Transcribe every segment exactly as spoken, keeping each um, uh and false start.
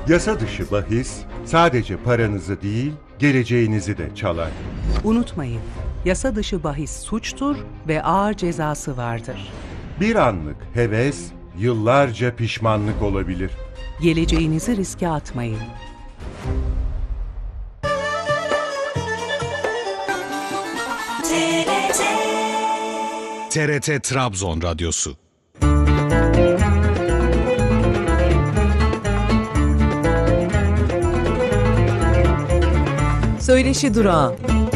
Yasa dışı bahis sadece paranızı değil, geleceğinizi de çalar. Unutmayın, yasa dışı bahis suçtur ve ağır cezası vardır. Bir anlık heves, yıllarca pişmanlık olabilir. Geleceğinizi riske atmayın. T R T Trabzon Radyosu. Söyleşi Durağı.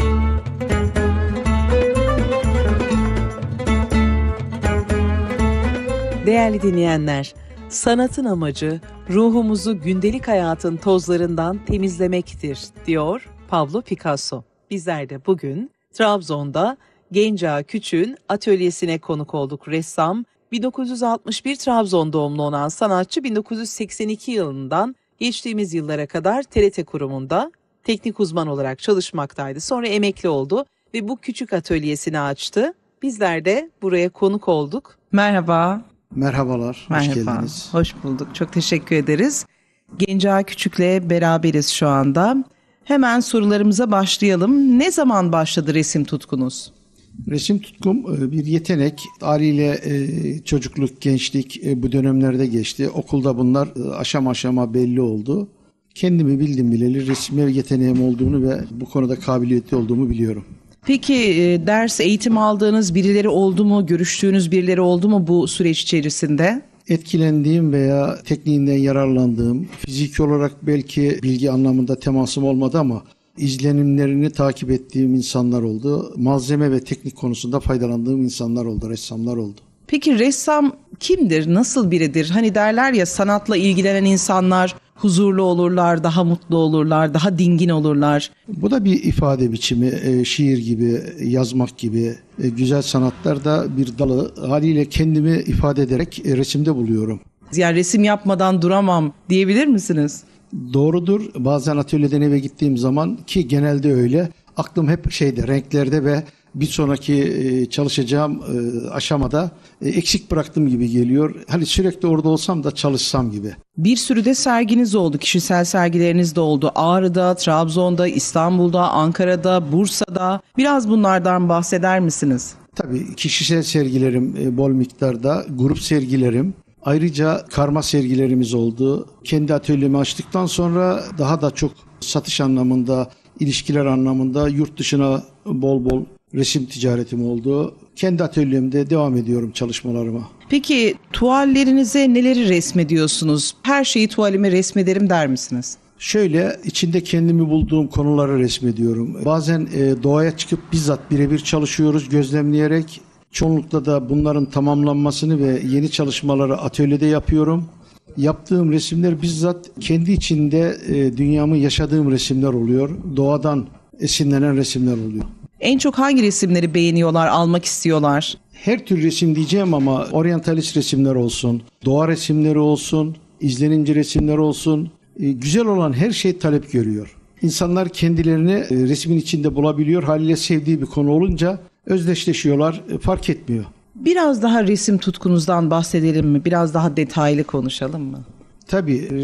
Değerli dinleyenler, sanatın amacı ruhumuzu gündelik hayatın tozlarından temizlemektir, diyor Pablo Picasso. Bizler de bugün Trabzon'da Genca Küçük'ün atölyesine konuk olduk. Ressam, bin dokuz yüz altmış bir Trabzon doğumlu olan sanatçı bin dokuz yüz seksen iki yılından geçtiğimiz yıllara kadar T R T kurumunda teknik uzman olarak çalışmaktaydı. Sonra emekli oldu ve bu küçük atölyesini açtı. Bizler de buraya konuk olduk. Merhaba. Merhabalar, Merhaba. hoş geldiniz. Hoş bulduk, çok teşekkür ederiz. Genca Küçük'le beraberiz şu anda. Hemen sorularımıza başlayalım. Ne zaman başladı resim tutkunuz? Resim tutkum bir yetenek. Haliyle çocukluk, gençlik bu dönemlerde geçti. Okulda bunlar aşama aşama belli oldu. Kendimi bildim bileli resme yeteneğim olduğunu ve bu konuda kabiliyetli olduğumu biliyorum. Peki ders, eğitim aldığınız birileri oldu mu, görüştüğünüz birileri oldu mu bu süreç içerisinde? Etkilendiğim veya tekniğinden yararlandığım, fiziki olarak belki bilgi anlamında temasım olmadı ama izlenimlerini takip ettiğim insanlar oldu. Malzeme ve teknik konusunda faydalandığım insanlar oldu, ressamlar oldu. Peki ressam kimdir, nasıl biridir? Hani derler ya, sanatla ilgilenen insanlar huzurlu olurlar, daha mutlu olurlar, daha dingin olurlar. Bu da bir ifade biçimi, e, şiir gibi, yazmak gibi. E, güzel sanatlar da bir dalı. Haliyle kendimi ifade ederek e, resimde buluyorum. Yani resim yapmadan duramam diyebilir misiniz? Doğrudur. Bazen atölyeden eve gittiğim zaman, ki genelde öyle, aklım hep şeyde, renklerde ve bir sonraki e, çalışacağım e, aşamada e, eksik bıraktığım gibi geliyor. Hani sürekli orada olsam da çalışsam gibi. Bir sürü de serginiz oldu, kişisel sergileriniz de oldu. Ağrı'da, Trabzon'da, İstanbul'da, Ankara'da, Bursa'da. Biraz bunlardan bahseder misiniz? Tabii kişisel sergilerim e, bol miktarda, grup sergilerim. Ayrıca karma sergilerimiz oldu. Kendi atölyemi açtıktan sonra daha da çok satış anlamında, ilişkiler anlamında yurt dışına bol bol resim ticaretim oldu. Kendi atölyemde devam ediyorum çalışmalarıma. Peki tuvallerinize neleri resmediyorsunuz? Her şeyi tuvalime resmederim der misiniz? Şöyle, içinde kendimi bulduğum konuları resmediyorum. Bazen e, doğaya çıkıp bizzat birebir çalışıyoruz gözlemleyerek. Çoğunlukla da bunların tamamlanmasını ve yeni çalışmaları atölyede yapıyorum. Yaptığım resimler bizzat kendi içinde e, dünyamı yaşadığım resimler oluyor. Doğadan esinlenen resimler oluyor. En çok hangi resimleri beğeniyorlar, almak istiyorlar? Her tür resim diyeceğim ama oryantalist resimler olsun, doğa resimleri olsun, izlenimci resimler olsun. E, güzel olan her şey talep görüyor. İnsanlar kendilerini e, resmin içinde bulabiliyor. Haliyle sevdiği bir konu olunca özdeşleşiyorlar, e, fark etmiyor. Biraz daha resim tutkunuzdan bahsedelim mi? Biraz daha detaylı konuşalım mı? Tabii